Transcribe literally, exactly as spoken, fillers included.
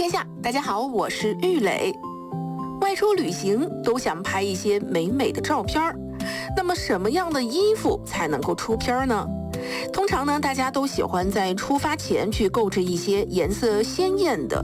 天下，大家好，我是玉磊。外出旅行都想拍一些美美的照片，那么什么样的衣服才能够出片呢？通常呢，大家都喜欢在出发前去购置一些颜色鲜艳的